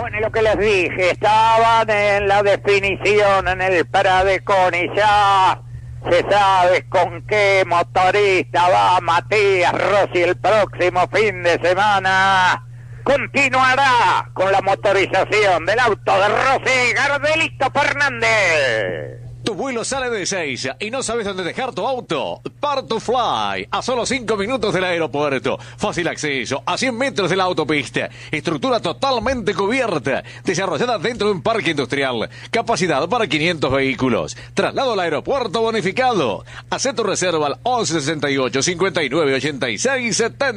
Bueno, lo que les dije, estaban en la definición en el Pradecon y ya se sabe con qué motorista va Matías Rossi el próximo fin de semana. Continuará con la motorización del auto de Rossi, Gardelito Fernández. Tu vuelo sale de Ezeiza y no sabes dónde dejar tu auto. Part2Fly, a solo 5 minutos del aeropuerto. Fácil acceso, a 100 metros de la autopista. Estructura totalmente cubierta, desarrollada dentro de un parque industrial. Capacidad para 500 vehículos. Traslado al aeropuerto bonificado. Haz tu reserva al 1168 59 86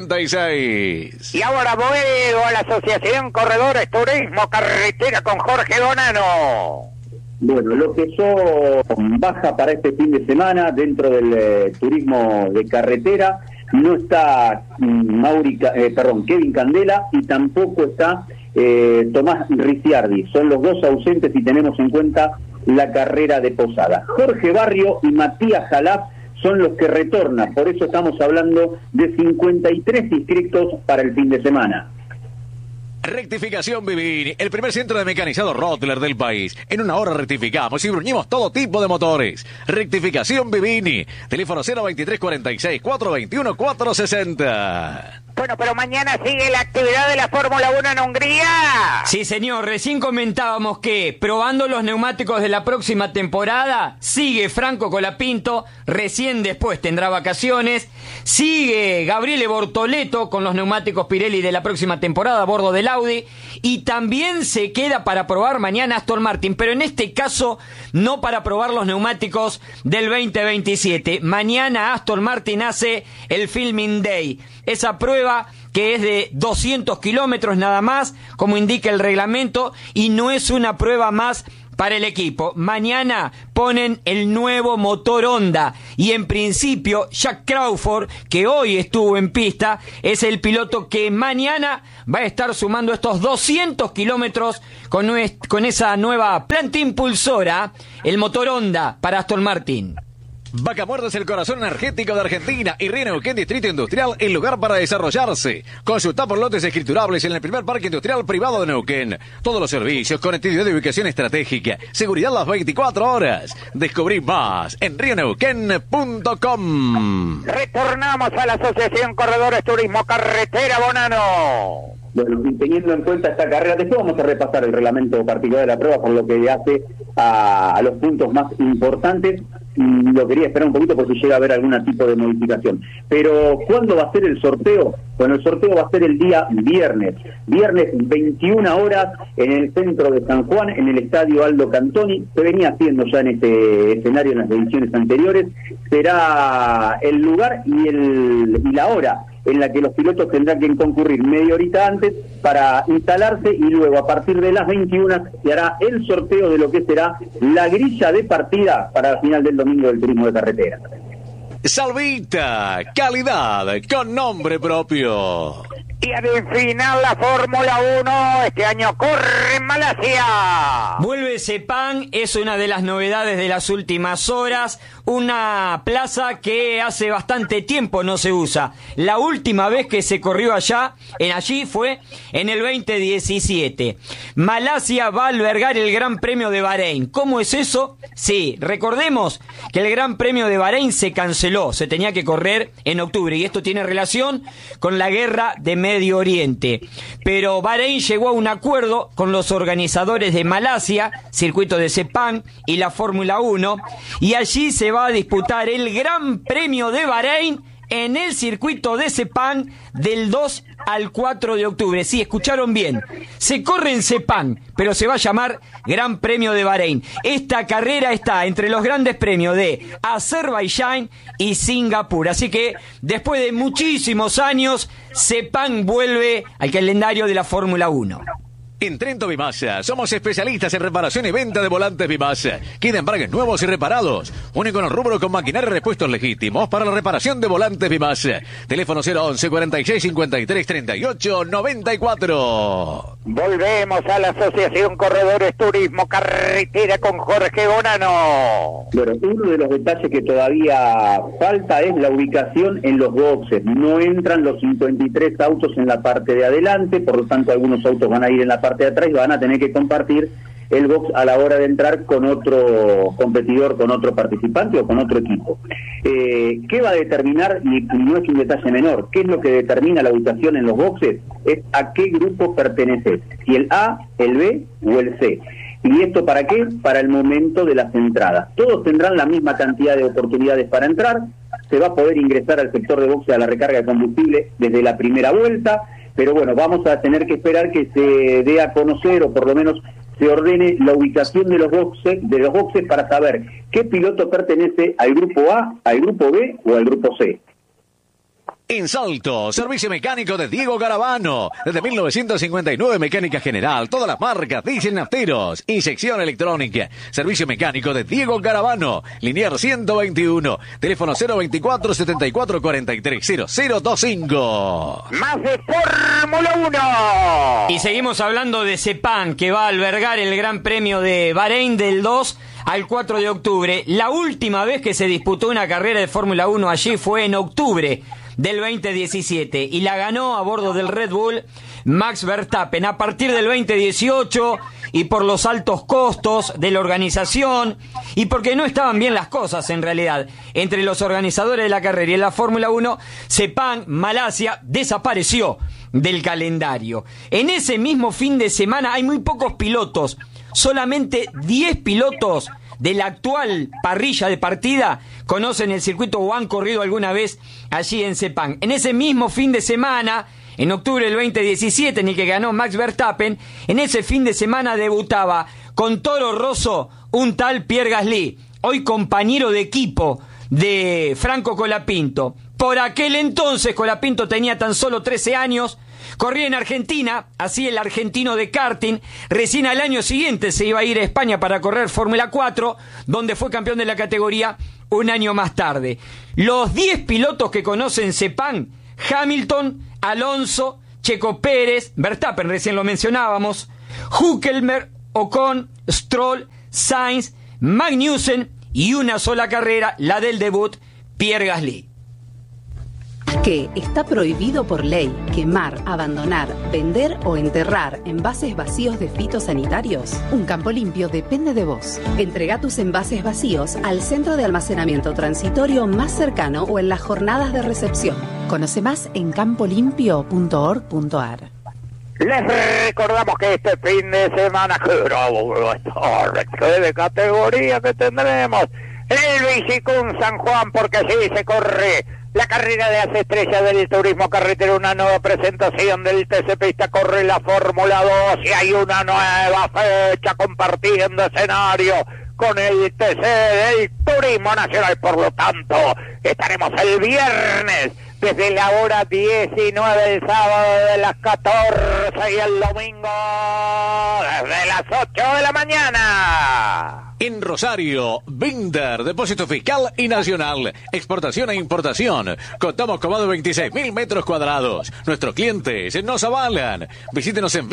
76. Y ahora vuelvo a la Asociación Corredores Turismo Carretera con Jorge Bonano. Bueno, lo que baja para este fin de semana dentro del turismo de carretera, no está Kevin Candela y tampoco está Tomás Ricciardi. Son los dos ausentes si tenemos en cuenta la carrera de Posada. Jorge Barrio y Matías Jalaf son los que retornan, por eso estamos hablando de 53 inscritos para el fin de semana. Rectificación Vivini, el primer centro de mecanizado Rottler del país. En una hora rectificamos y bruñimos todo tipo de motores. Rectificación Vivini, teléfono 023 46 421 460. Bueno, pero mañana sigue la actividad de la Fórmula 1 en Hungría. Sí, señor, recién comentábamos que probando los neumáticos de la próxima temporada, sigue Franco Colapinto, recién después tendrá vacaciones, sigue Gabriele Bortoleto con los neumáticos Pirelli de la próxima temporada a bordo del Audi, y también se queda para probar mañana Aston Martin, pero en este caso no para probar los neumáticos del 2027. Mañana Aston Martin hace el Filming Day, esa prueba que es de 200 kilómetros nada más, como indica el reglamento, y no es una prueba más para el equipo. Mañana ponen el nuevo motor Honda y en principio Jack Crawford, que hoy estuvo en pista, es el piloto que mañana va a estar sumando estos 200 kilómetros con esa nueva planta impulsora, el motor Honda para Aston Martin. Vaca Muerta es el corazón energético de Argentina y Río Neuquén Distrito Industrial, el lugar para desarrollarse. Consulta por lotes escriturables en el primer parque industrial privado de Neuquén. Todos los servicios, conectividad de ubicación estratégica, seguridad las 24 horas. Descubrí más en rioneuquén.com. Retornamos a la Asociación Corredores Turismo Carretera Bonano. Bueno, teniendo en cuenta esta carrera, después vamos a repasar el reglamento particular de la prueba por lo que hace a los puntos más importantes. Lo quería esperar un poquito por si llega a haber algún tipo de modificación. Pero, ¿cuándo va a ser el sorteo? Bueno, el sorteo va a ser el día viernes 21 horas en el centro de San Juan, en el estadio Aldo Cantoni. Se venía haciendo ya en este escenario en las ediciones anteriores. Será el lugar y la hora en la que los pilotos tendrán que concurrir media horita antes para instalarse, y luego a partir de las 21 se hará el sorteo de lo que será la grilla de partida para la final del domingo del turismo de carretera. Salvita, calidad con nombre propio. Y al final la Fórmula 1 este año corre en Malasia. Vuelve Sepang, es una de las novedades de las últimas horas, una plaza que hace bastante tiempo no se usa. La última vez que se corrió allí fue en el 2017. Malasia va a albergar el Gran Premio de Bahrein. ¿Cómo es eso? Sí, recordemos que el Gran Premio de Bahrein se canceló, se tenía que correr en octubre, y esto tiene relación con la guerra de Medio Oriente. Pero Bahrein llegó a un acuerdo con los organizadores de Malasia, circuito de Sepang, y la Fórmula 1, y allí se va a disputar el Gran Premio de Bahrein en el circuito de Sepang del 2 al 4 de octubre. Sí, escucharon bien. Se corre en Sepang, pero se va a llamar Gran Premio de Bahrein. Esta carrera está entre los grandes premios de Azerbaiyán y Singapur. Así que, después de muchísimos años, Sepang vuelve al calendario de la Fórmula 1. En Trento Bimasa somos especialistas en reparación y venta de volantes Bimasa. Queda embragues nuevos y reparados. Único en el rubro con maquinaria y repuestos legítimos para la reparación de volantes Bimasa. Teléfono 011 46 53 38 94. Volvemos a la Asociación Corredores Turismo Carretera con Jorge Bonano. Bueno, uno de los detalles que todavía falta es la ubicación en los boxes. No entran los 53 autos en la parte de adelante, por lo tanto algunos autos van a ir en la parte de atrás y van a tener que compartir el box a la hora de entrar con otro competidor, con otro participante o con otro equipo. ¿Qué va a determinar? Y no es un detalle menor. ¿Qué es lo que determina la ubicación en los boxes? Es a qué grupo perteneces, si el A, el B o el C. ¿Y esto para qué? Para el momento de las entradas. Todos tendrán la misma cantidad de oportunidades para entrar. Se va a poder ingresar al sector de boxes a la recarga de combustible desde la primera vuelta, pero bueno, vamos a tener que esperar que se dé a conocer, o por lo menos se ordene la ubicación de los boxes para saber qué piloto pertenece al grupo A, al grupo B o al grupo C. En Salto, servicio mecánico de Diego Garavano. Desde 1959, mecánica general, todas las marcas, diésel nafteros, inyección electrónica. Servicio mecánico de Diego Garavano. Linier 121, teléfono 024 74 43 0025. Más de Fórmula 1. Y seguimos hablando de Sepang, que va a albergar el Gran Premio de Bahrein del 2 al 4 de octubre. La última vez que se disputó una carrera de Fórmula 1 allí fue en octubre del 2017 y la ganó a bordo del Red Bull Max Verstappen. A partir del 2018 y por los altos costos de la organización y porque no estaban bien las cosas en realidad entre los organizadores de la carrera y la Fórmula 1, Sepang, Malasia, desapareció del calendario. En ese mismo fin de semana hay muy pocos pilotos, solamente 10 pilotos de la actual parrilla de partida conocen el circuito o han corrido alguna vez allí en Sepang. En ese mismo fin de semana, en octubre del 2017, en el que ganó Max Verstappen, en ese fin de semana debutaba con Toro Rosso un tal Pierre Gasly, hoy compañero de equipo de Franco Colapinto. Por aquel entonces Colapinto tenía tan solo 13 años, corría en Argentina, así el argentino de karting. Recién al año siguiente se iba a ir a España para correr Fórmula 4, donde fue campeón de la categoría un año más tarde. Los 10 pilotos que conocen Sepang: Hamilton, Alonso, Checo Pérez, Verstappen, recién lo mencionábamos, Hülkenberg, Ocon, Stroll, Sainz, Magnussen y una sola carrera, la del debut, Pierre Gasly. Que está prohibido por ley quemar, abandonar, vender o enterrar envases vacíos de fitosanitarios. Un campo limpio depende de vos. Entrega tus envases vacíos al centro de almacenamiento transitorio más cercano o en las jornadas de recepción. Conoce más en campolimpio.org.ar. Les recordamos que este fin de semana, qué de categoría que tendremos el Bicicún San Juan, porque allí se corre la carrera de las estrellas del turismo carretero, una nueva presentación del TC Pista, corre la Fórmula 2 y hay una nueva fecha compartiendo escenario con el TC del Turismo Nacional. Por lo tanto, estaremos el viernes desde la hora 19, el sábado de las 14 y el domingo desde las 8 de la mañana. En Rosario, Binder, depósito fiscal y nacional, exportación e importación. Contamos con más de 26.000 metros cuadrados. Nuestros clientes nos avalan. Visítenos en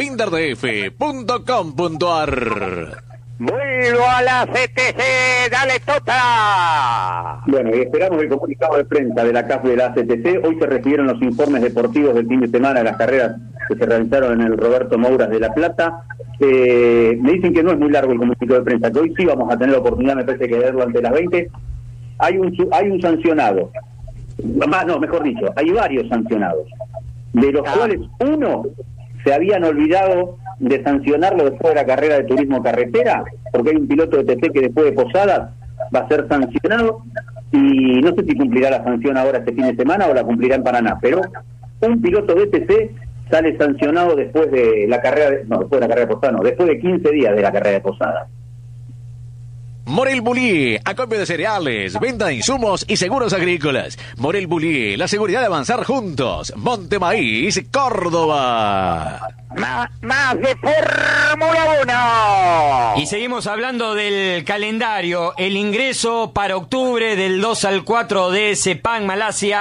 binderdf.com.ar. Vuelvo a la CTC, dale Tota. Bueno, y esperamos el comunicado de prensa de la CAF de la CTC. Hoy se recibieron los informes deportivos del fin de semana de las carreras que se realizaron en el Roberto Mouras de La Plata. Me dicen que no es muy largo el comunicado de prensa, que hoy sí vamos a tener la oportunidad, me parece, que leerlo ante las 20. Hay un sancionado, mejor dicho, hay varios sancionados, de los cuales uno se habían olvidado de sancionarlo después de la carrera de turismo carretera, porque hay un piloto de TC que después de Posadas va a ser sancionado, y no sé si cumplirá la sanción ahora este fin de semana o la cumplirá en Paraná, pero un piloto de TC sale sancionado después de la carrera después de 15 días de la carrera de Posadas. Morel Bullier, acopio de cereales, venta de insumos y seguros agrícolas. Morel Bullier, la seguridad de avanzar juntos. Monte Maíz, Córdoba. Más de Fórmula 1. Y seguimos hablando del calendario. El ingreso para octubre del 2 al 4 de Sepang, Malasia,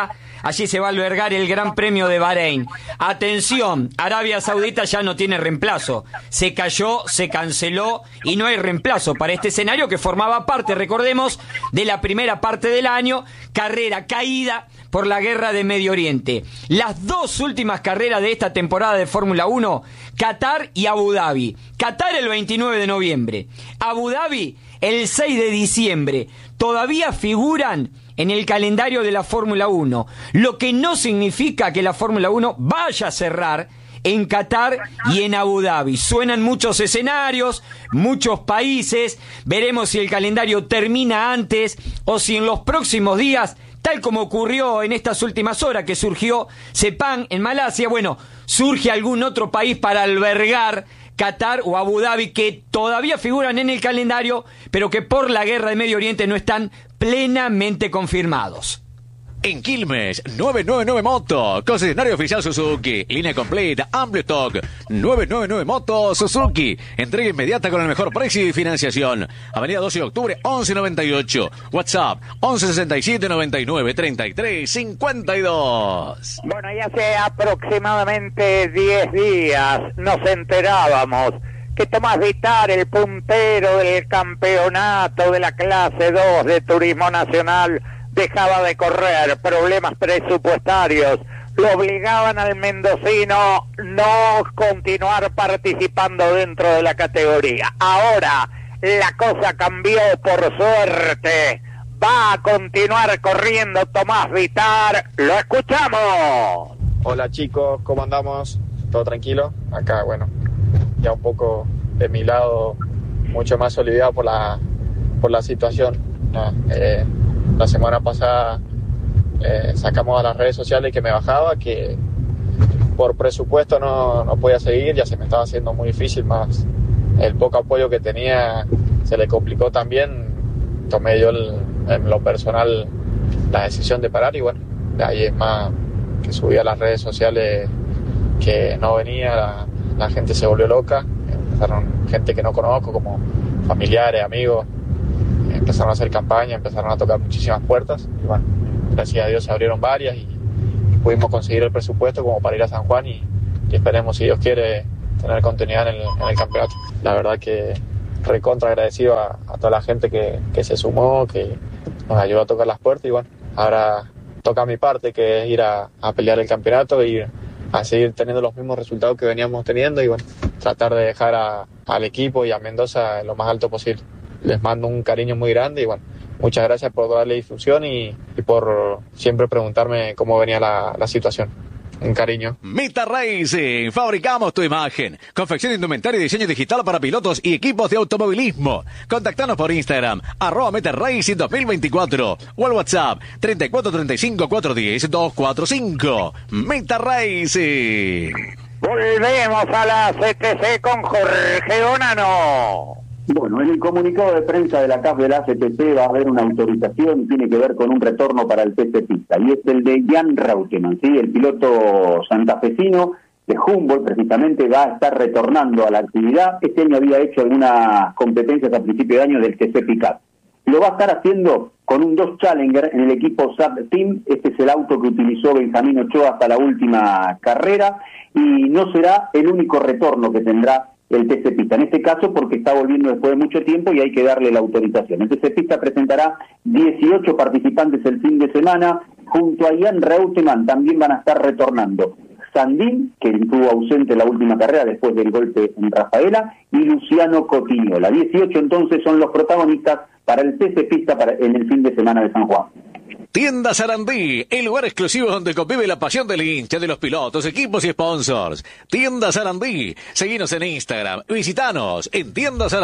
Allí se va a albergar el Gran Premio de Bahrein. Atención, Arabia Saudita ya no tiene reemplazo. Se cayó, se canceló y no hay reemplazo para este escenario que formaba parte, recordemos, de la primera parte del año, carrera caída por la guerra de Medio Oriente. Las dos últimas carreras de esta temporada de Fórmula 1, Qatar y Abu Dhabi. Qatar el 29 de noviembre, Abu Dhabi el 6 de diciembre. Todavía figuran en el calendario de la Fórmula 1, lo que no significa que la Fórmula 1 vaya a cerrar en Qatar y en Abu Dhabi. Suenan muchos escenarios, muchos países. Veremos si el calendario termina antes o si en los próximos días, tal como ocurrió en estas últimas horas que surgió Sepang en Malasia, bueno, surge algún otro país para albergar Qatar o Abu Dhabi, que todavía figuran en el calendario, pero que por la guerra de Medio Oriente no están plenamente confirmados. En Quilmes, 999 Moto, concesionario oficial Suzuki, línea completa, amplio stock, 999 Moto Suzuki, entrega inmediata con el mejor precio y financiación. Avenida 12 de octubre, 1198, WhatsApp, 1167 99 33 52. Bueno, ya hace aproximadamente 10 días nos enterábamos que Tomás Vitar, el puntero del campeonato de la clase 2 de Turismo Nacional, dejaba de correr. Problemas presupuestarios lo obligaban al mendocino no continuar participando dentro de la categoría. Ahora la cosa cambió, por suerte. Va a continuar corriendo Tomás Vitar. ¡Lo escuchamos! Hola chicos, ¿cómo andamos? ¿Todo tranquilo? Acá, bueno, ya un poco de mi lado, mucho más solidario por la situación, ¿no? La semana pasada sacamos a las redes sociales que me bajaba, que por presupuesto no podía seguir, ya se me estaba haciendo muy difícil, más el poco apoyo que tenía se le complicó también. Tomé yo en lo personal la decisión de parar y bueno, de ahí es más que subí a las redes sociales que no venía, la gente se volvió loca, empezaron gente que no conozco como familiares, amigos, empezaron a hacer campaña, empezaron a tocar muchísimas puertas y bueno, gracias a Dios se abrieron varias y pudimos conseguir el presupuesto como para ir a San Juan y esperemos, si Dios quiere, tener continuidad en el campeonato. La verdad que recontra agradecido a toda la gente que se sumó, que nos ayudó a tocar las puertas y bueno, ahora toca mi parte, que es ir a pelear el campeonato y a seguir teniendo los mismos resultados que veníamos teniendo y bueno, tratar de dejar al equipo y a Mendoza en lo más alto posible. Les mando un cariño muy grande y bueno, muchas gracias por darle difusión y por siempre preguntarme cómo venía la situación. Un cariño. Meta Racing, fabricamos tu imagen. Confección de indumentaria y diseño digital para pilotos y equipos de automovilismo. Contactanos por Instagram, @Meta Racing 2024 o al WhatsApp 3435 410 245. Meta Racing. Volvemos a la CTC con Jorge Bonano. Bueno, en el comunicado de prensa de la CAF de la ACTC va a haber una autorización y tiene que ver con un retorno para el TC Pista, y es el de Jan Reutemann, ¿sí? El piloto santafesino de Humboldt precisamente va a estar retornando a la actividad. Este año había hecho algunas competencias a principio de año del TC Pickup. Lo va a estar haciendo con un Dodge Challenger en el equipo SAP Team. Este es el auto que utilizó Benjamín Ochoa hasta la última carrera y no será el único retorno que tendrá el TC Pista, en este caso porque está volviendo después de mucho tiempo y hay que darle la autorización. El TC Pista presentará 18 participantes el fin de semana. Junto a Jan Reutemann también van a estar retornando Sandín, que estuvo ausente en la última carrera después del golpe en Rafaela, y Luciano Cotignola. 18 entonces son los protagonistas para el TC Pista en el fin de semana de San Juan. Tienda Sarandí, el lugar exclusivo donde convive la pasión del hincha, de los pilotos, equipos y sponsors. Tienda Sarandí, seguinos en Instagram, visitanos en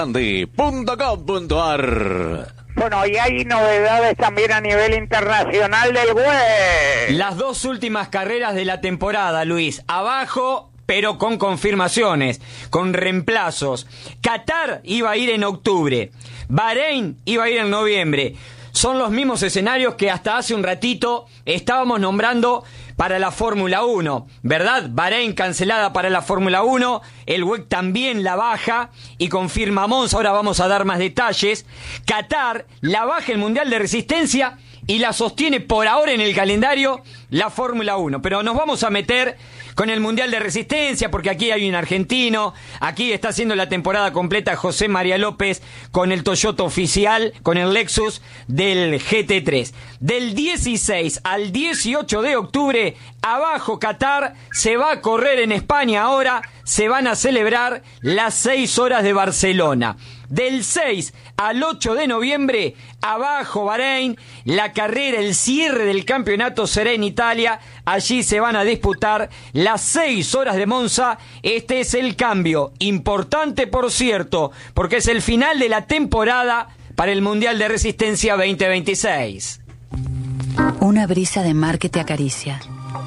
tiendasarandí.com.ar. Bueno, y hay novedades también a nivel internacional del WEC. Las dos últimas carreras de la temporada, Luis, abajo, pero con confirmaciones, con reemplazos. Qatar iba a ir en octubre, Bahrein iba a ir en noviembre. Son los mismos escenarios que hasta hace un ratito estábamos nombrando para la Fórmula 1, ¿verdad? Bahrein cancelada para la Fórmula 1, el WEC también la baja y confirma Monza, ahora vamos a dar más detalles. Qatar la baja el Mundial de Resistencia y la sostiene por ahora en el calendario la Fórmula 1. Pero nos vamos a meter con el Mundial de Resistencia, porque aquí hay un argentino, aquí está haciendo la temporada completa José María López con el Toyota oficial, con el Lexus del GT3. Del 16 al 18 de octubre, abajo Qatar, se va a correr en España ahora, se van a celebrar las 6 horas de Barcelona. Del 6 al 8 de noviembre, abajo Bahrein, la carrera, el cierre del campeonato será en Italia. Allí se van a disputar las 6 horas de Monza. Este es el cambio, importante por cierto, porque es el final de la temporada para el Mundial de Resistencia 2026. Una brisa de mar que te acaricia.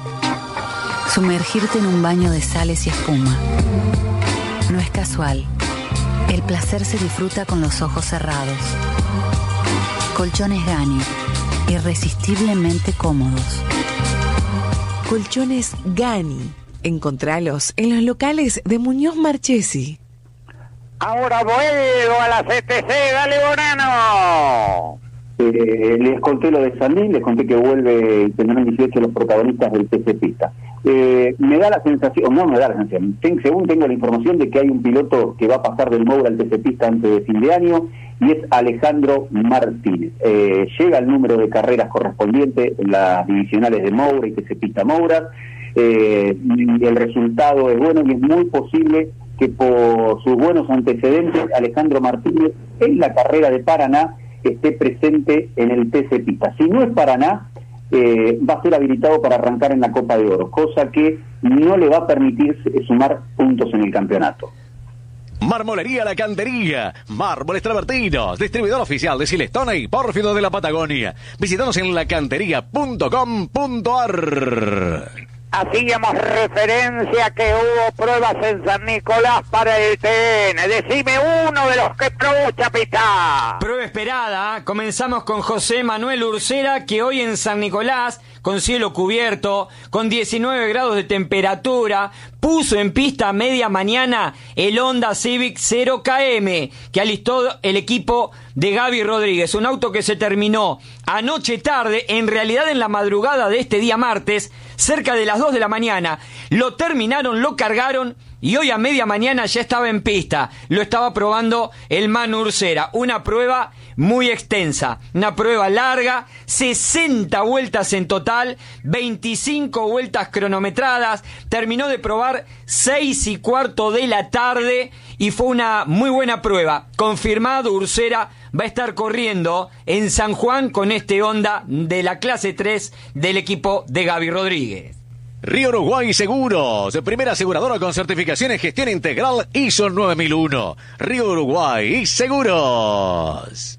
Sumergirte en un baño de sales y espuma. No es casual. El placer se disfruta con los ojos cerrados. Colchones Gani, irresistiblemente cómodos. Colchones Gani. Encontralos en los locales de Muñoz Marchesi. Ahora vuelvo a la CTC, dale Bonano. Les conté lo de Sandín, les conté que vuelve y tendrán 18 los protagonistas del TC Pista. Me da la sensación, no me da la sensación, según tengo la información de que hay un piloto que va a pasar del Moura al TC Pista antes de fin de año, y es Alejandro Martínez. Llega el número de carreras correspondiente en las divisionales de Moura y TC Pista Moura. El resultado es bueno y es muy posible que por sus buenos antecedentes Alejandro Martínez en la carrera de Paraná esté presente en el TC Pista. Si no es Paraná, va a ser habilitado para arrancar en la Copa de Oro, cosa que no le va a permitir sumar puntos en el campeonato. Marmolería La Cantería, Mármoles Travertinos, distribuidor oficial de Silestone y Pórfido de la Patagonia. Visítanos en lacantería.com.ar. Hacíamos referencia que hubo pruebas en San Nicolás para el TN. Decime uno de los que probó, Chapita. Prueba esperada. Comenzamos con José Manuel Ursera, que hoy en San Nicolás, con cielo cubierto, con 19 grados de temperatura, puso en pista a media mañana el Honda Civic 0KM, que alistó el equipo de Gaby Rodríguez. Un auto que se terminó anoche tarde, en realidad en la madrugada de este día martes, cerca de las 2 de la mañana. Lo terminaron, lo cargaron y hoy a media mañana ya estaba en pista. Lo estaba probando el Manu Ursera. Una prueba muy extensa, una prueba larga, 60 vueltas en total, 25 vueltas cronometradas. Terminó de probar 6:15 de la tarde y fue una muy buena prueba. Confirmado, Ursera va a estar corriendo en San Juan con este Honda de la clase 3 del equipo de Gaby Rodríguez. Río Uruguay Seguros, primera aseguradora con certificación en gestión integral ISO 9001. Río Uruguay Seguros.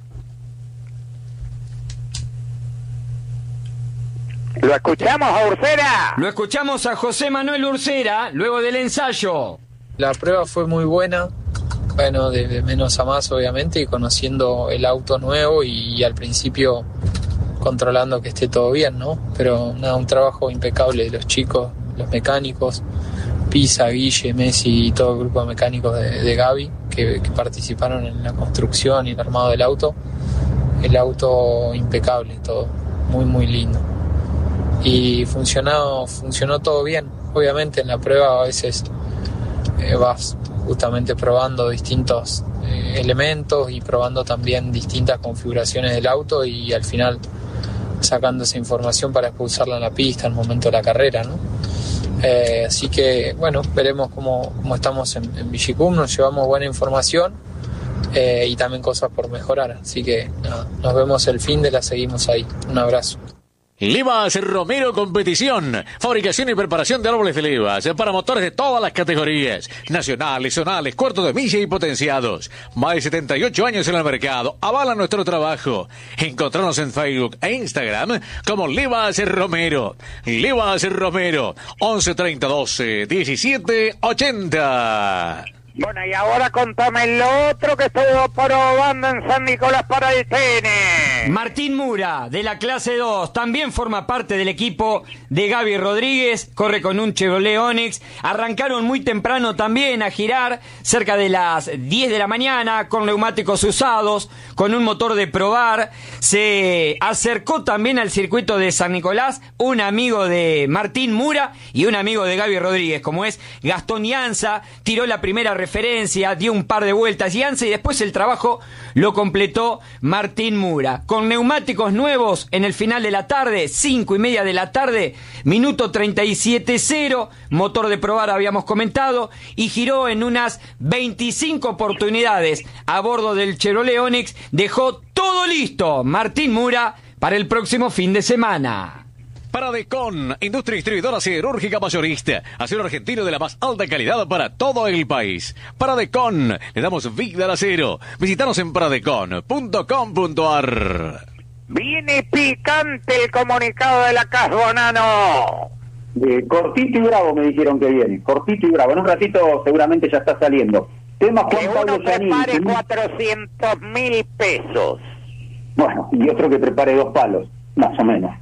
¿Lo escuchamos a Ursera? Lo escuchamos a José Manuel Ursera luego del ensayo. La prueba fue muy buena, bueno, de menos a más obviamente, y conociendo el auto nuevo y al principio controlando que esté todo bien, ¿no? Pero nada, un trabajo impecable de los chicos, los mecánicos, Pisa, Guille, Messi y todo el grupo de mecánicos de Gaby que participaron en la construcción y el armado del auto. El auto impecable, todo, muy muy lindo. Y funcionó todo bien. Obviamente en la prueba a veces vas justamente probando distintos elementos y probando también distintas configuraciones del auto y al final sacando esa información para expulsarla en la pista al momento de la carrera, ¿no? Así que bueno, veremos cómo estamos en Vigicum. Nos llevamos buena información y también cosas por mejorar, así que nada, nos vemos el fin de la, seguimos ahí. Un abrazo. Levas Romero Competición, fabricación y preparación de árboles de levas para motores de todas las categorías, nacionales, zonales, cuartos de milla y potenciados. Más de 78 años en el mercado, avala nuestro trabajo. Encontrarnos en Facebook e Instagram como Levas Romero. Levas Romero, 11 30 12 17 80. Bueno, y ahora contame lo otro que estuvo probando en San Nicolás para el TN. Martín Mura, de la clase 2, también forma parte del equipo de Gaby Rodríguez, corre con un Chevrolet Onix. Arrancaron muy temprano también a girar, cerca de las 10 de la mañana, con neumáticos usados, con un motor de probar. Se acercó también al circuito de San Nicolás un amigo de Martín Mura y un amigo de Gaby Rodríguez, como es Gastón Llanza. Tiró la primera referencia, dio un par de vueltas Llanza y después el trabajo lo completó Martín Mura. Con neumáticos nuevos en el final de la tarde, 5:30 de la tarde, minuto 37.0, motor de probar habíamos comentado, y giró en unas 25 oportunidades a bordo del Chevrolet Onix. Dejó todo listo Martín Mura para el próximo fin de semana. Paradecon, industria distribuidora siderúrgica mayorista, acero argentino de la más alta calidad para todo el país. Paradecon, le damos vida al acero. Visítanos en paradecon.com.ar. Viene picante el comunicado de la CAS, Bonano. Cortito y bravo me dijeron que viene, cortito y bravo. En un ratito seguramente ya está saliendo. Tema Juan Pablo Giannini. Que uno prepare 400.000 pesos. Bueno, y otro que prepare 2 palos, más o menos.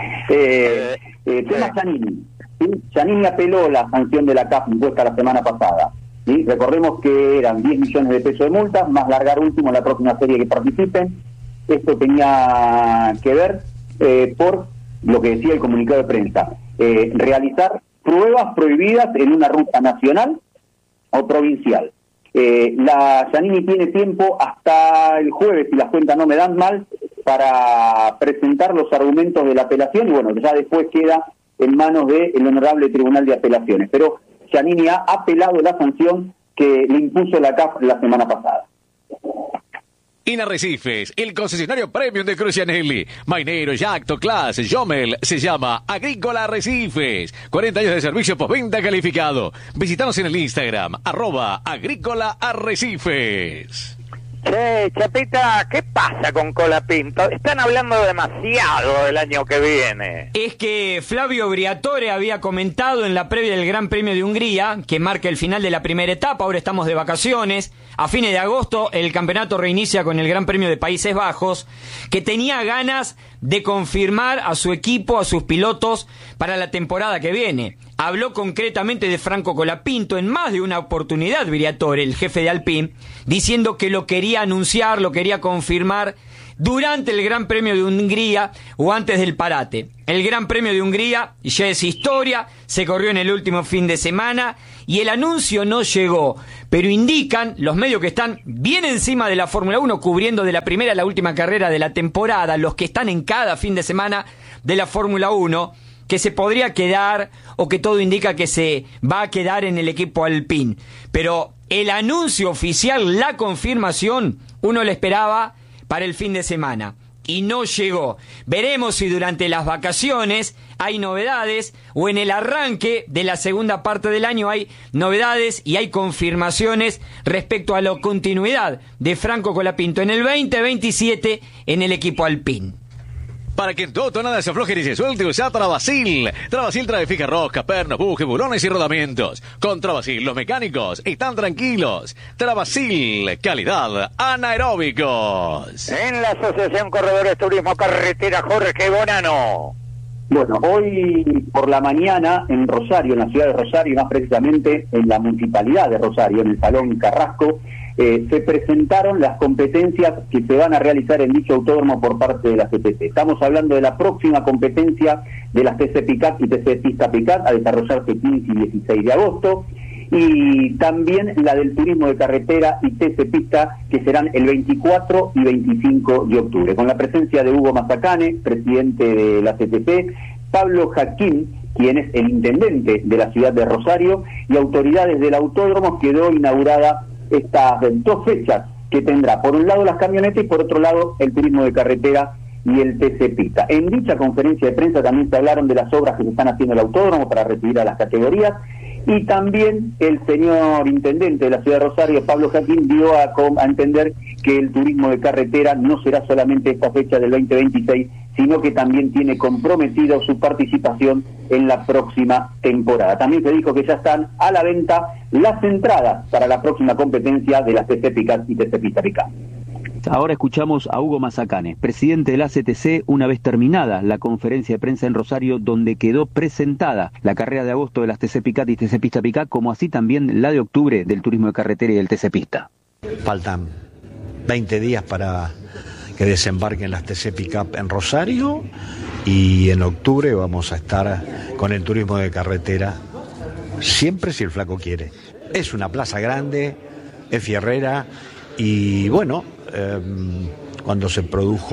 Tema Giannini. ¿Sí? Giannini apeló la sanción de la CAF impuesta la semana pasada. ¿Sí? Recordemos que eran 10 millones de pesos de multas, más largar último en la próxima serie que participen. Esto tenía que ver por lo que decía el comunicado de prensa. Realizar pruebas prohibidas en una ruta nacional o provincial. La Giannini tiene tiempo hasta el jueves, si las cuentas no me dan mal, para presentar los argumentos de la apelación, y bueno, ya después queda en manos del Honorable Tribunal de Apelaciones. Pero Giannini ha apelado la sanción que le impuso la CAF la semana pasada. INA Arrecifes, el concesionario premium de Crucianelli. Mainero, Yacto, Class, Jomel, se llama Agrícola Arrecifes. 40 años de servicio postventa calificado. Visítanos en el Instagram, @Agrícola Arrecifes. Che, Chapita, ¿qué pasa con Colapinto? Están hablando demasiado del año que viene. Es que Flavio Briatore había comentado en la previa del Gran Premio de Hungría, que marca el final de la primera etapa. Ahora estamos de vacaciones. A fines de agosto el campeonato reinicia con el Gran Premio de Países Bajos, que tenía ganas de confirmar a su equipo, a sus pilotos, para la temporada que viene. Habló concretamente de Franco Colapinto en más de una oportunidad, Briatore, el jefe de Alpine, diciendo que lo quería anunciar, lo quería confirmar durante el Gran Premio de Hungría o antes del parate. El Gran Premio de Hungría ya es historia, se corrió en el último fin de semana y el anuncio no llegó, pero indican los medios que están bien encima de la Fórmula 1, cubriendo de la primera a la última carrera de la temporada, los que están en cada fin de semana de la Fórmula 1, que se podría quedar, o que todo indica que se va a quedar en el equipo Alpine. Pero el anuncio oficial, la confirmación, uno lo esperaba para el fin de semana y no llegó. Veremos si durante las vacaciones hay novedades o en el arranque de la segunda parte del año hay novedades y hay confirmaciones respecto a la continuidad de Franco Colapinto en el 2027 en el equipo Alpine. Para que en tu auto nada se afloje ni se suelte, usa Travasil. Travasil trae fija rosca, pernos, bujes, bulones y rodamientos. Con Travasil los mecánicos están tranquilos. Travasil, calidad anaeróbicos. En la Asociación Corredores Turismo Carretera, Jorge Bonano. Bueno, hoy por la mañana en Rosario, en la ciudad de Rosario, más precisamente en la municipalidad de Rosario, en el Salón Carrasco, se presentaron las competencias que se van a realizar en dicho autódromo por parte de la CTC. Estamos hablando de la próxima competencia de las TC Picat y TC Pista Picat a desarrollarse 15 y 16 de agosto, y también la del turismo de carretera y TC Pista, que serán el 24 y 25 de octubre, con la presencia de Hugo Mazacane, presidente de la CTC, Pablo Jaquín, quien es el intendente de la ciudad de Rosario, y autoridades del autódromo. Quedó inaugurada estas 2 fechas que tendrá, por un lado las camionetas y por otro lado el turismo de carretera y el TC Pista. En dicha conferencia de prensa también se hablaron de las obras que se están haciendo en el autódromo para recibir a las categorías, y también el señor intendente de la ciudad de Rosario, Pablo Jaquín, dio a entender que el turismo de carretera no será solamente esta fecha del 2026, sino que también tiene comprometido su participación en la próxima temporada. También se dijo que ya están a la venta las entradas para la próxima competencia de las TC Picat y TC Pista Picat. Ahora escuchamos a Hugo Mazacane, presidente de la CTC, una vez terminada la conferencia de prensa en Rosario, donde quedó presentada la carrera de agosto de las TC Picat y TC Pista Picat, como así también la de octubre del turismo de carretera y del TC Pista. Faltan 20 días para que desembarquen las TC Pickup en Rosario y en octubre vamos a estar con el turismo de carretera, siempre si el flaco quiere. Es una plaza grande, es fierrera y bueno, cuando se produjo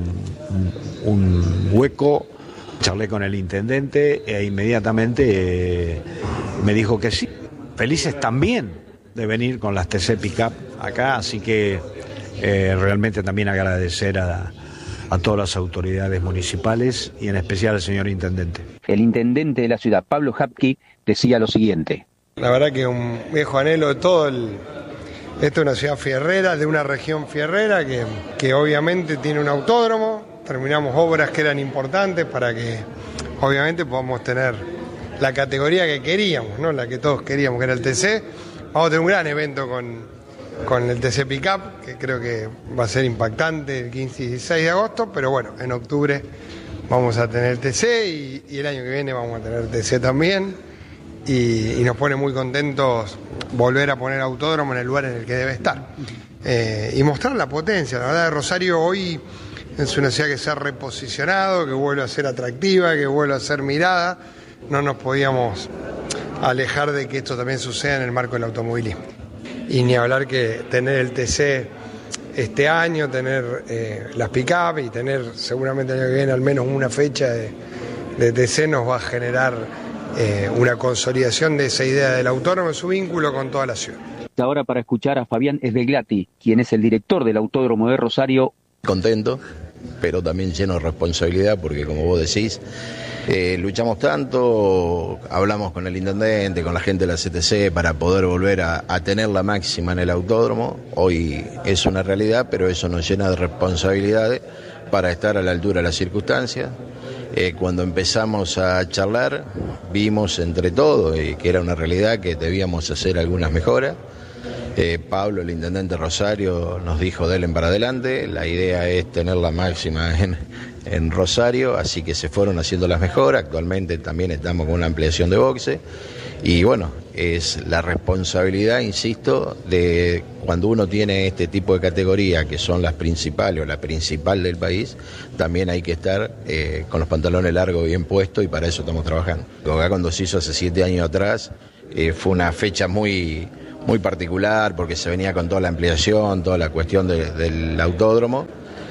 un hueco, charlé con el intendente e inmediatamente me dijo que sí. Felices también de venir con las TC Pickup acá, así que realmente también agradecer a todas las autoridades municipales y en especial al señor intendente. El intendente de la ciudad, Pablo Hapki, decía lo siguiente. La verdad que un viejo anhelo de todo Esta es una ciudad fierrera, de una región fierrera que obviamente tiene un autódromo. Terminamos obras que eran importantes para que obviamente podamos tener la categoría que queríamos, ¿no? La que todos queríamos, que era el TC. Vamos a tener un gran evento con el TC Pickup, que creo que va a ser impactante el 15 y 16 de agosto, pero bueno, en octubre vamos a tener TC y el año que viene vamos a tener TC también. Y nos pone muy contentos volver a poner autódromo en el lugar en el que debe estar. Y mostrar la potencia. La verdad, Rosario hoy es una ciudad que se ha reposicionado, que vuelve a ser atractiva, que vuelve a ser mirada. No nos podíamos alejar de que esto también suceda en el marco del automovilismo. Y ni hablar que tener el TC este año, tener las pick-up y tener seguramente el año que viene al menos una fecha de TC nos va a generar una consolidación de esa idea del autódromo en su vínculo con toda la ciudad. Ahora para escuchar a Fabián Esbeglati, quien es el director del Autódromo de Rosario. Contento, pero también lleno de responsabilidad porque como vos decís, luchamos tanto, hablamos con el intendente, con la gente de la CTC para poder volver a tener la máxima en el autódromo. Hoy es una realidad, pero eso nos llena de responsabilidades para estar a la altura de las circunstancias. Cuando empezamos a charlar, vimos entre todos que era una realidad que debíamos hacer algunas mejoras. Pablo, el intendente Rosario, nos dijo de él en para adelante, la idea es tener la máxima en Rosario, así que se fueron haciendo las mejoras. Actualmente también estamos con una ampliación de boxe y bueno, es la responsabilidad, insisto, de cuando uno tiene este tipo de categoría que son las principales o la principal del país, también hay que estar con los pantalones largos bien puestos y para eso estamos trabajando. Acá cuando se hizo hace 7 años atrás fue una fecha muy particular porque se venía con toda la ampliación, toda la cuestión del autódromo.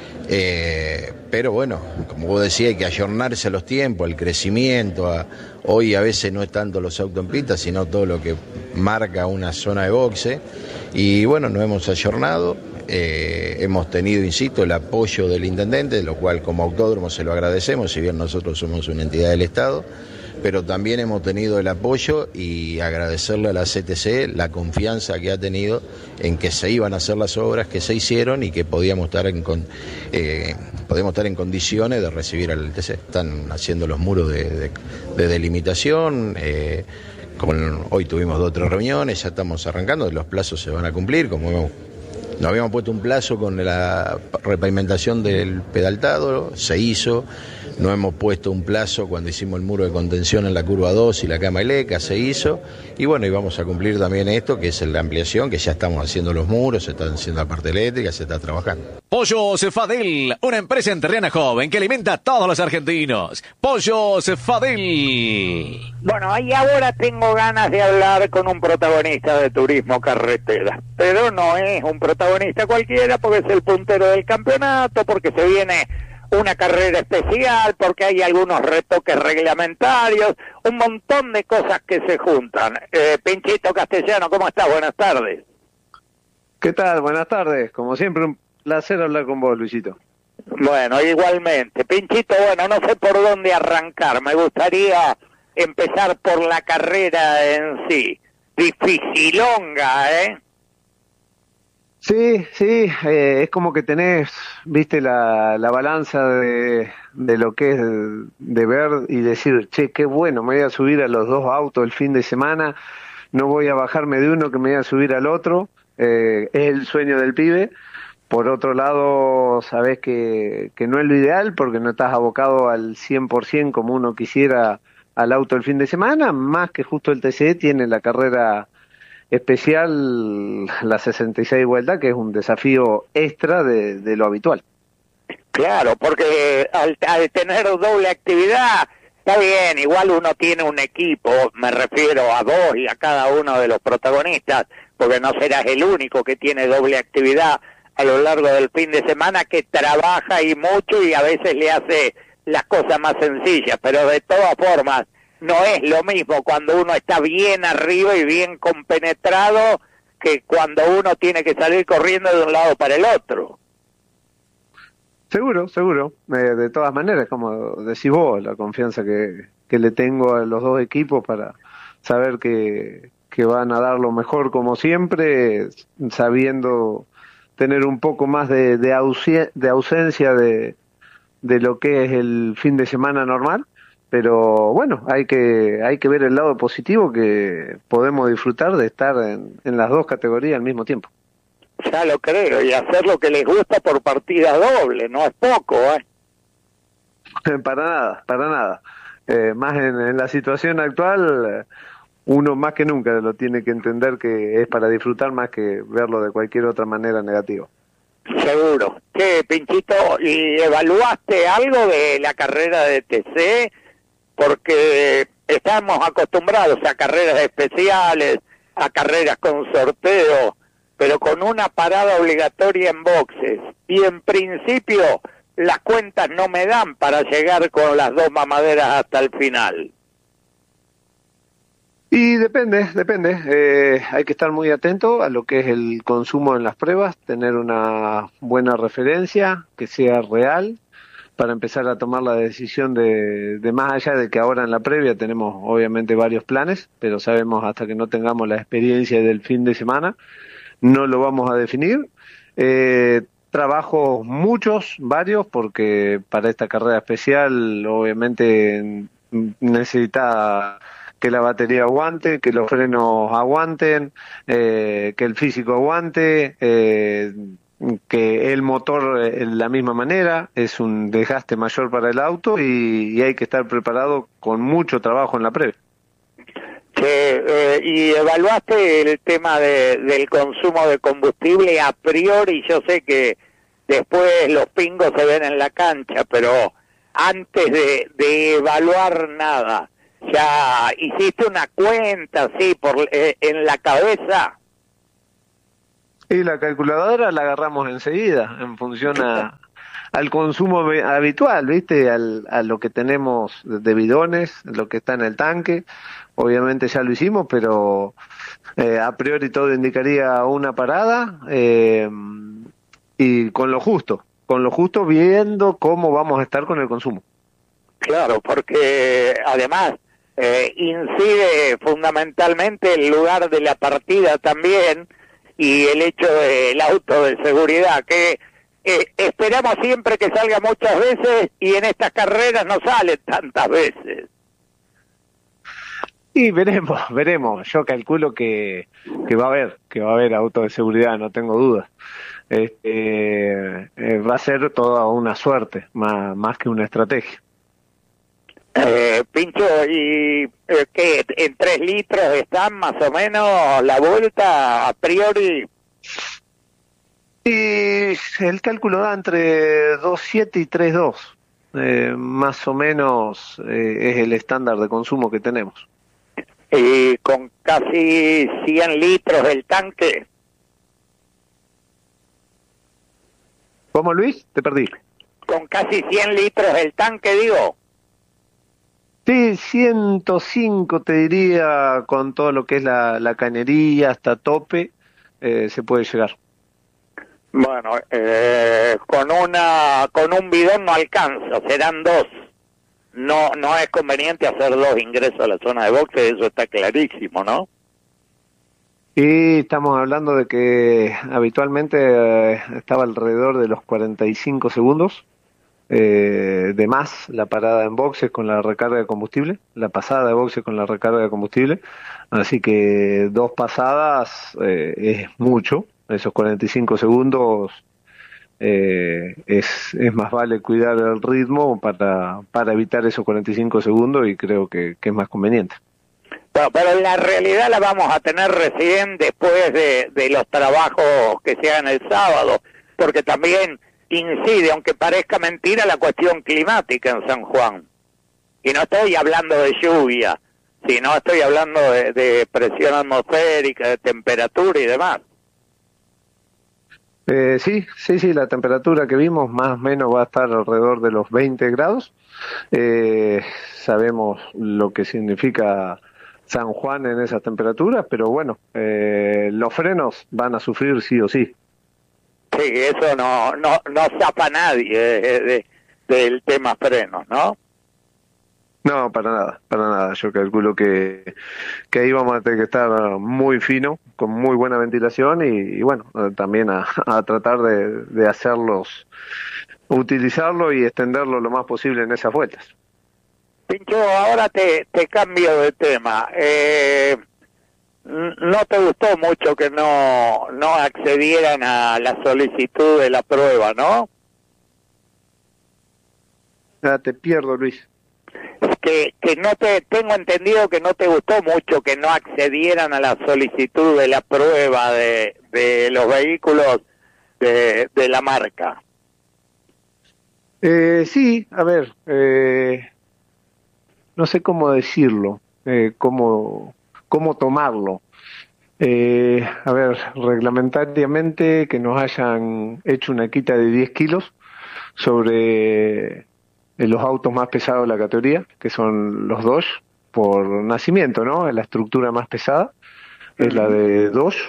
Pero bueno, como vos decías, hay que ayornarse a los tiempos, al crecimiento. Hoy a veces no es tanto los autos en pista, sino todo lo que marca una zona de boxe. Y bueno, nos hemos ayornado, hemos tenido, insisto, el apoyo del intendente, lo cual como autódromo se lo agradecemos, si bien nosotros somos una entidad del Estado. Pero también hemos tenido el apoyo y agradecerle a la CTC la confianza que ha tenido en que se iban a hacer las obras que se hicieron y que podíamos estar en condiciones de recibir al TC. Están haciendo los muros de delimitación, hoy tuvimos 2 o 3 reuniones, ya estamos arrancando, los plazos se van a cumplir, nos habíamos puesto un plazo con la repavimentación del pedaltado, se hizo. No hemos puesto un plazo cuando hicimos el muro de contención en la curva 2 y la cama Eleca, se hizo. Y bueno, y vamos a cumplir también esto, que es la ampliación, que ya estamos haciendo los muros, se está haciendo la parte eléctrica, se está trabajando. Pollos Fadel, una empresa entrerriana joven que alimenta a todos los argentinos. Pollos Fadel. Bueno, y ahora tengo ganas de hablar con un protagonista de turismo carretera. Pero no es un protagonista cualquiera porque es el puntero del campeonato, porque se viene una carrera especial, porque hay algunos retoques reglamentarios, un montón de cosas que se juntan. Pinchito Castellano, ¿cómo estás? Buenas tardes. ¿Qué tal? Buenas tardes. Como siempre, un placer hablar con vos, Luisito. Bueno, igualmente. Pinchito, bueno, no sé por dónde arrancar. Me gustaría empezar por la carrera en sí. Dificilonga, ¿eh? Sí, es como que tenés, viste, la balanza de lo que es de ver y decir, che, qué bueno, me voy a subir a los 2 autos el fin de semana, no voy a bajarme de uno que me voy a subir al otro, es el sueño del pibe, Por otro lado, sabés que no es lo ideal porque no estás abocado al 100% como uno quisiera al auto el fin de semana, más que justo el TCE tiene la carrera especial, la 66 vueltas, que es un desafío extra de lo habitual. Claro, porque al tener doble actividad, está bien, igual uno tiene un equipo, me refiero a vos y a cada uno de los protagonistas, porque no serás el único que tiene doble actividad a lo largo del fin de semana, que trabaja y mucho y a veces le hace las cosas más sencillas, pero de todas formas no es lo mismo cuando uno está bien arriba y bien compenetrado que cuando uno tiene que salir corriendo de un lado para el otro. Seguro. De todas maneras, como decís vos, la confianza que le tengo a los dos equipos para saber que van a dar lo mejor como siempre, sabiendo tener un poco más de ausencia de lo que es el fin de semana normal, pero bueno, hay que ver el lado positivo, que podemos disfrutar de estar en las dos categorías al mismo tiempo. Ya lo creo, y hacer lo que les gusta por partida doble, no es poco, ¿eh? Para nada. Más en la situación actual, uno más que nunca lo tiene que entender que es para disfrutar más que verlo de cualquier otra manera negativa. Seguro. Che, Pinchito, ¿y evaluaste algo de la carrera de TC? Porque estamos acostumbrados a carreras especiales, a carreras con sorteo, pero con una parada obligatoria en boxes. Y en principio las cuentas no me dan para llegar con las dos mamaderas hasta el final. Y depende. Hay que estar muy atento a lo que es el consumo en las pruebas, tener una buena referencia, que sea real, para empezar a tomar la decisión de más allá de que ahora en la previa tenemos obviamente varios planes, pero sabemos hasta que no tengamos la experiencia del fin de semana, no lo vamos a definir. Trabajos varios, porque para esta carrera especial obviamente necesita que la batería aguante, que los frenos aguanten, que el físico aguante, que el motor en la misma manera, es un desgaste mayor para el auto y hay que estar preparado con mucho trabajo en la previa. Y evaluaste el tema del consumo de combustible a priori. Yo sé que después los pingos se ven en la cancha, pero antes de evaluar nada, ¿ya hiciste una cuenta así en la cabeza? Y la calculadora la agarramos enseguida, en función al consumo habitual, ¿viste? A lo que tenemos de bidones, lo que está en el tanque. Obviamente ya lo hicimos, pero a priori todo indicaría una parada, y con lo justo viendo cómo vamos a estar con el consumo. Claro, porque además incide fundamentalmente el lugar de la partida también, y el hecho del auto de seguridad, que esperamos siempre que salga muchas veces y en estas carreras no sale tantas veces. Y veremos. Yo calculo que va a haber auto de seguridad, no tengo dudas. Va a ser toda una suerte, más que una estrategia. Pincho, ¿y qué? ¿En 3 litros están más o menos la vuelta a priori? Y el cálculo da entre 2.7 y 3.2. Más o menos es el estándar de consumo que tenemos. Y con casi 100 litros del tanque. ¿Cómo, Luis? Te perdí. Con casi 100 litros del tanque, digo. Sí, 105 te diría, con todo lo que es la cañería hasta tope, se puede llegar. Bueno, con un bidón no alcanza, serán 2. No es conveniente hacer 2 ingresos a la zona de boxe, eso está clarísimo, ¿no? Y estamos hablando de que habitualmente estaba alrededor de los 45 segundos de más la parada en boxes con la recarga de combustible, la pasada de boxes con la recarga de combustible, así que 2 pasadas es mucho, esos 45 segundos es más vale cuidar el ritmo para evitar esos 45 segundos y creo que es más conveniente. Pero la realidad la vamos a tener recién después de los trabajos que se hagan el sábado, porque también incide, aunque parezca mentira, la cuestión climática en San Juan. Y no estoy hablando de lluvia, sino estoy hablando de presión atmosférica, de temperatura y demás. Sí, la temperatura que vimos más o menos va a estar alrededor de los 20 grados. Sabemos lo que significa San Juan en esas temperaturas, pero bueno, los frenos van a sufrir sí o sí. Sí, eso no zapa nadie del tema frenos, ¿no? No, para nada. Yo calculo que ahí vamos a tener que estar muy fino, con muy buena ventilación y bueno, también a tratar de utilizarlo y extenderlo lo más posible en esas vueltas. Pincho, ahora te cambio de tema. ¿No te gustó mucho que no accedieran a la solicitud de la prueba, no? Ya te pierdo, Luis. Que tengo entendido que no te gustó mucho que no accedieran a la solicitud de la prueba de los vehículos de la marca. Sí, a ver, no sé cómo decirlo, cómo tomarlo. A ver, reglamentariamente que nos hayan hecho una quita de 10 kilos sobre los autos más pesados de la categoría, que son los Dodge, por nacimiento, ¿no? La estructura más pesada es la de Dodge.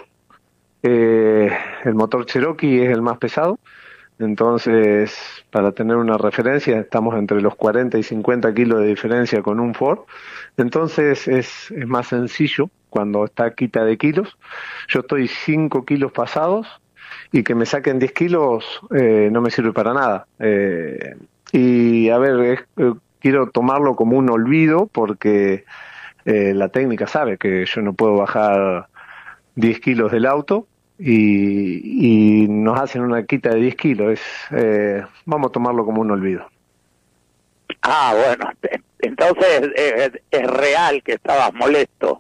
El motor Cherokee es el más pesado. Entonces, para tener una referencia, estamos entre los 40 y 50 kilos de diferencia con un Ford. Entonces, es más sencillo cuando está quita de kilos. Yo estoy 5 kilos pasados y que me saquen 10 kilos no me sirve para nada. Y a ver, quiero tomarlo como un olvido porque la técnica sabe que yo no puedo bajar 10 kilos del auto y nos hacen una quita de 10 kilos. Vamos a tomarlo como un olvido. Ah, bueno, entonces es real que estabas molesto.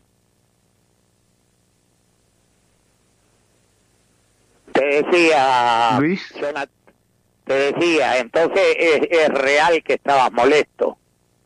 Te decía, Luis. Te decía, entonces es real que estabas molesto.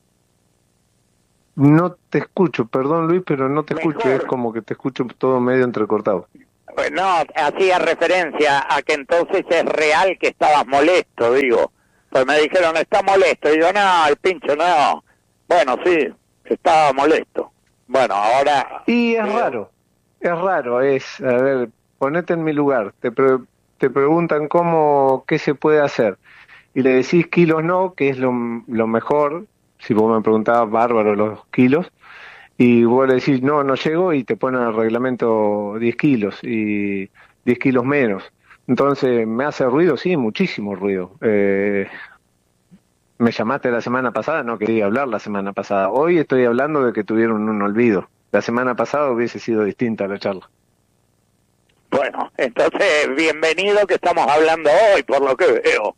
No te escucho, perdón Luis, pero no te escucho, es como que te escucho todo medio entrecortado. No, hacía referencia a que entonces es real que estabas molesto, digo. Pues me dijeron, está molesto. Y yo, no, el pincho no. Bueno, sí, estaba molesto. Bueno, ahora... Y es raro, a ver, ponete en mi lugar, te preguntan qué se puede hacer, y le decís kilos no, que es lo mejor. Si vos me preguntabas, bárbaro los kilos, y vos le decís no llego, y te ponen el reglamento 10 kilos, y 10 kilos menos. Entonces, ¿me hace ruido? Sí, muchísimo ruido. Me llamaste la semana pasada, no quería hablar la semana pasada. Hoy estoy hablando de que tuvieron un olvido. La semana pasada hubiese sido distinta la charla. Bueno, entonces, bienvenido que estamos hablando hoy, por lo que veo.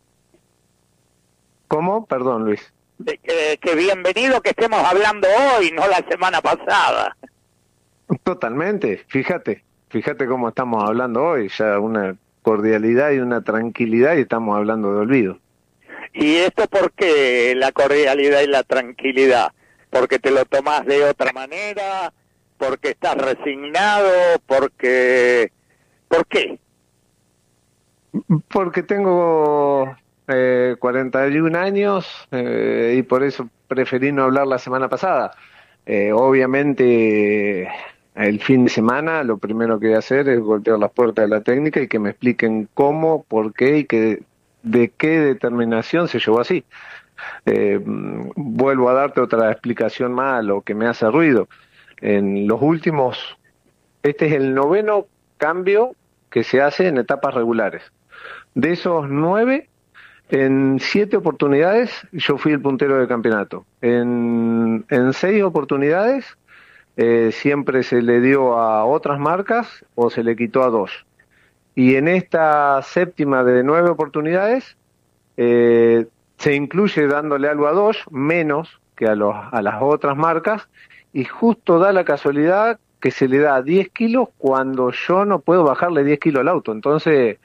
¿Cómo? Perdón, Luis. Que bienvenido que estemos hablando hoy, no la semana pasada. Totalmente, fíjate cómo estamos hablando hoy, ya una cordialidad y una tranquilidad, y estamos hablando de olvido. ¿Y esto por qué la cordialidad y la tranquilidad? ¿Porque te lo tomás de otra manera? ¿Porque estás resignado? ¿Por qué? Porque tengo 41 años y por eso preferí no hablar la semana pasada. Obviamente el fin de semana lo primero que voy a hacer es golpear las puertas de la técnica y que me expliquen cómo, por qué y de qué determinación se llevó así. Vuelvo a darte otra explicación más a lo que me hace ruido. En los últimos, este es el 9º cambio que se hace en etapas regulares. De esos 9, en 7 oportunidades yo fui el puntero del campeonato. En 6 oportunidades siempre se le dio a otras marcas o se le quitó a 2. Y en esta séptima de 9 oportunidades se incluye dándole algo a Dodge, menos que a las otras marcas, y justo da la casualidad que se le da 10 kilos cuando yo no puedo bajarle 10 kilos al auto. Entonces,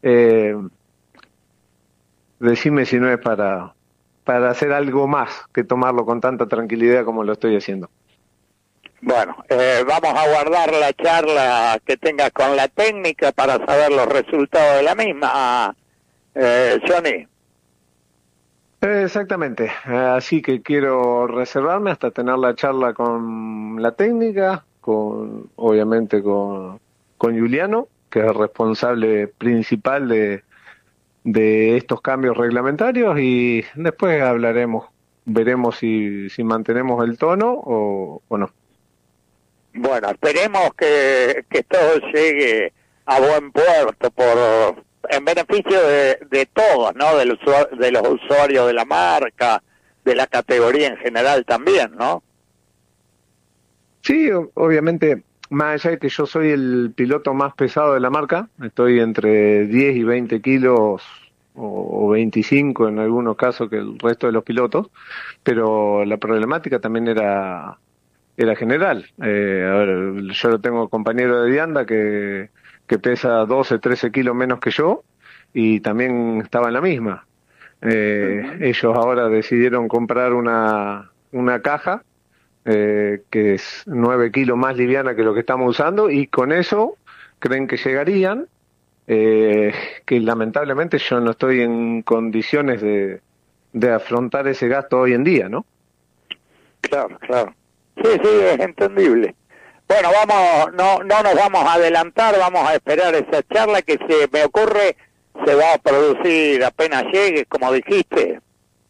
decime si no es para hacer algo más que tomarlo con tanta tranquilidad como lo estoy haciendo. Bueno, vamos a guardar la charla que tengas con la técnica para saber los resultados de la misma, Johnny. Exactamente, así que quiero reservarme hasta tener la charla con la técnica, obviamente con Juliano, que es el responsable principal de estos cambios reglamentarios, y después veremos si mantenemos el tono o no. Bueno, esperemos que todo llegue a buen puerto en beneficio de todos, ¿no? De los usuarios de la marca, de la categoría en general también, ¿no? Sí, obviamente, más allá de que yo soy el piloto más pesado de la marca, estoy entre 10 y 20 kilos o 25 en algunos casos que el resto de los pilotos, pero la problemática también era general. A ver, yo tengo compañero de vianda que pesa 12, 13 kilos menos que yo y también estaba en la misma. Ellos ahora decidieron comprar una caja que es 9 kilos más liviana que lo que estamos usando, y con eso creen que llegarían, que lamentablemente yo no estoy en condiciones de afrontar ese gasto hoy en día, ¿no? Claro. Sí, es entendible. Bueno, no nos vamos a adelantar, vamos a esperar esa charla que se me ocurre se va a producir apenas llegue, como dijiste.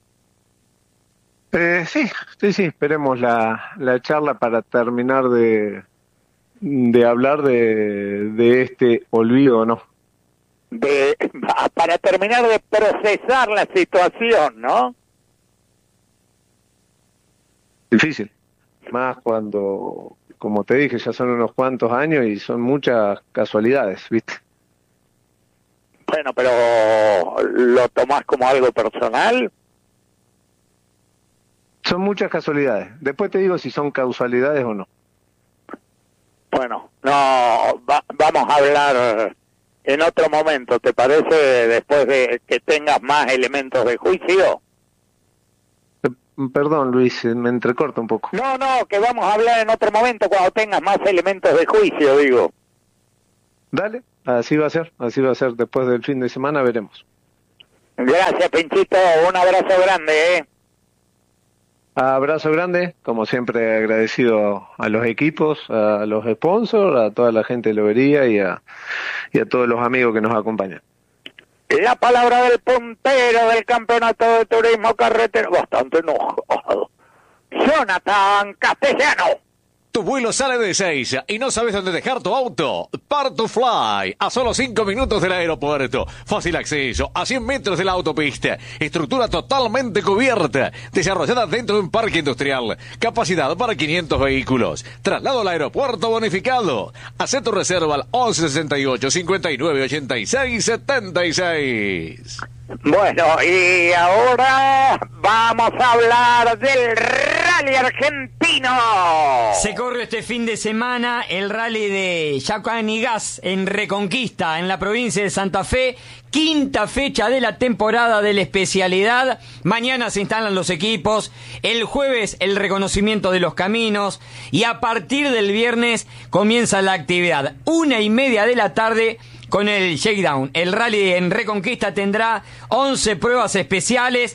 Sí, esperemos la charla para terminar de hablar de este olvido, ¿no? Para terminar de procesar la situación, ¿no? Difícil. Más cuando, como te dije, ya son unos cuantos años y son muchas casualidades, ¿viste? Bueno, pero ¿lo tomás como algo personal? Son muchas casualidades. Después te digo si son causalidades o no. Bueno, vamos a hablar en otro momento, ¿te parece? Después de que tengas más elementos de juicio. Perdón, Luis, me entrecorta un poco. No, que vamos a hablar en otro momento cuando tengas más elementos de juicio, digo. Dale, así va a ser. Después del fin de semana veremos. Gracias, Pinchito, un abrazo grande, Abrazo grande, como siempre agradecido a los equipos, a los sponsors, a toda la gente de Lobería y a todos los amigos que nos acompañan. La palabra del puntero del campeonato de turismo carretero, bastante enojado, Jonathan Castellano. Tu vuelo sale de 6 y no sabes dónde dejar tu auto. Part2Fly, a solo 5 minutos del aeropuerto. Fácil acceso, a 100 metros de la autopista. Estructura totalmente cubierta, desarrollada dentro de un parque industrial. Capacidad para 500 vehículos. Traslado al aeropuerto bonificado. Haz tu reserva al 1168 59 86 76. Bueno, y ahora vamos a hablar del rally argentino. Se corre este fin de semana el rally de Yacuanigas en Reconquista, en la provincia de Santa Fe. Quinta fecha de la temporada de la especialidad. Mañana se instalan los equipos. El jueves el reconocimiento de los caminos. Y a partir del viernes comienza la actividad. 1:30 de la tarde con el shakedown. El rally en Reconquista tendrá 11 pruebas especiales,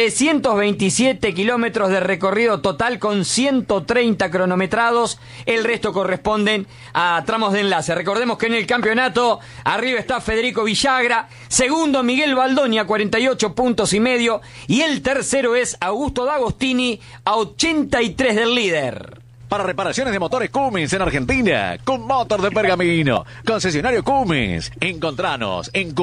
327 kilómetros de recorrido total con 130 cronometrados. El resto corresponden a tramos de enlace. Recordemos que en el campeonato arriba está Federico Villagra, segundo Miguel Baldonia, 48 puntos y medio, y el tercero es Augusto D'Agostini, a 83 del líder. Para reparaciones de motores Cummins en Argentina, Cummotor de Pergamino, concesionario Cummins. Encontranos en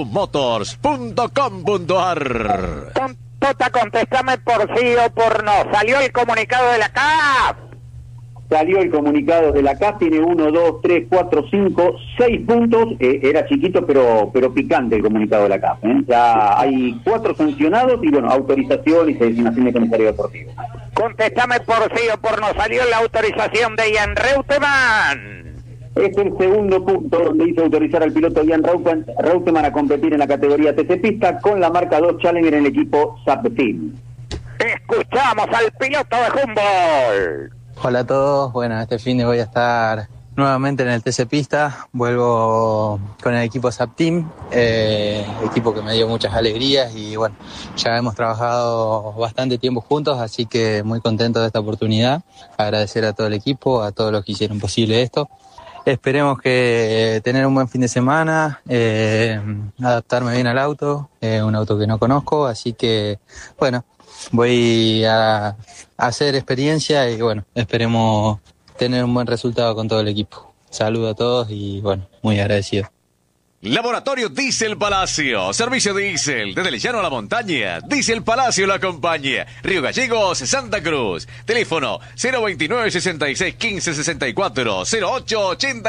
cummotors.com.ar. Tota, contestame por sí o por no. ¿Salió el comunicado de la CAF? Salió el comunicado de la CAF, tiene 1, 2, 3, 4, 5, 6 puntos, era chiquito pero picante el comunicado de la CAF. Ya hay 4 sancionados y bueno, autorización y designación de comisario deportivo. Contéstame por sí o por no, salió la autorización de Jan Reutemann. Es el segundo punto donde hizo autorizar al piloto Jan Reutemann a competir en la categoría TC Pista con la marca 2 Challenger en el equipo SAP Team. Escuchamos al piloto de Humboldt. Hola a todos, bueno, este fin de voy a estar nuevamente en el TC Pista, vuelvo con el equipo SAP Team, equipo que me dio muchas alegrías y bueno, ya hemos trabajado bastante tiempo juntos, así que muy contento de esta oportunidad, agradecer a todo el equipo, a todos los que hicieron posible esto. Esperemos que tener un buen fin de semana, adaptarme bien al auto, un auto que no conozco, así que bueno, voy a hacer experiencia y bueno, esperemos tener un buen resultado con todo el equipo. Saludo a todos y bueno, muy agradecido. Laboratorio Diesel Palacio, servicio diésel, desde el llano a la montaña, Diesel Palacio lo acompaña, Río Gallegos, Santa Cruz, teléfono 029 66 15 64 08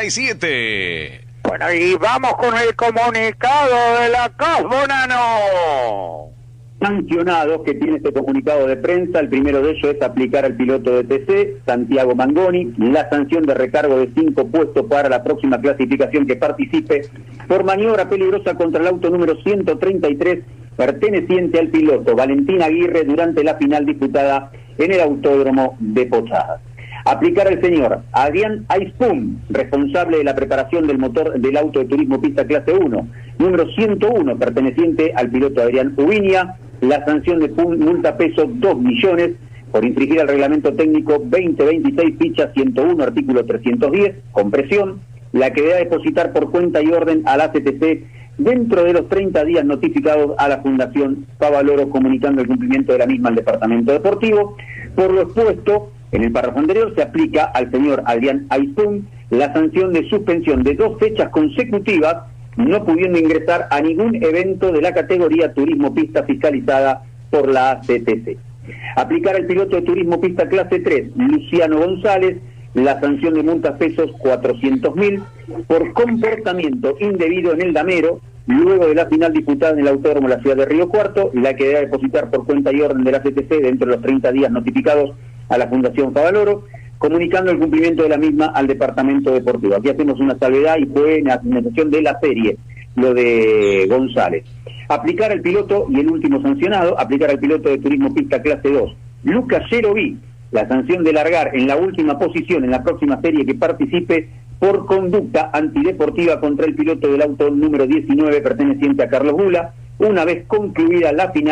87. Bueno, y vamos con el comunicado de la CAF, Bonano. Sancionados que tiene este comunicado de prensa, el primero de ellos es aplicar al piloto de TC, Santiago Mangoni, la sanción de recargo de 5 puestos para la próxima clasificación que participe por maniobra peligrosa contra el auto número 133 perteneciente al piloto Valentín Aguirre durante la final disputada en el autódromo de Posadas. Aplicar al señor Adrián Aispum, responsable de la preparación del motor del auto de turismo pista clase 1, número 101, perteneciente al piloto Adrián Ubiña, la sanción de multa peso 2 millones por infringir el reglamento técnico 2026, ficha 101, artículo 310, compresión, la que debe depositar por cuenta y orden a la CTC dentro de los 30 días notificados a la Fundación Favaloro, comunicando el cumplimiento de la misma al Departamento Deportivo. Por lo expuesto en el párrafo anterior, se aplica al señor Adrián Aispum la sanción de suspensión de 2 fechas consecutivas, no pudiendo ingresar a ningún evento de la categoría Turismo Pista fiscalizada por la ACTC. Aplicar al piloto de Turismo Pista clase 3, Luciano González, la sanción de multas pesos 400.000 por comportamiento indebido en el damero, luego de la final disputada en el autódromo de la ciudad de Río Cuarto, la que debe depositar por cuenta y orden de la ACTC dentro de los 30 días notificados a la Fundación Favaloro, comunicando el cumplimiento de la misma al Departamento Deportivo. Aquí hacemos una salvedad y fue en la administración de la serie, lo de González. Aplicar al piloto, y el último sancionado, aplicar al piloto de Turismo Pista clase 2, Lucas Yeroví, la sanción de largar en la última posición en la próxima serie que participe por conducta antideportiva contra el piloto del auto número 19 perteneciente a Carlos Gula, una vez concluida la final